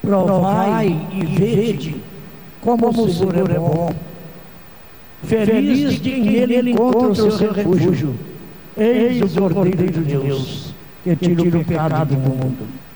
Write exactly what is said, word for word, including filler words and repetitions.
Provai e vede como o Senhor é bom. Feliz de quem nele encontra o seu refúgio. Eis o Cordeiro de Deus, que tira o pecado do mundo.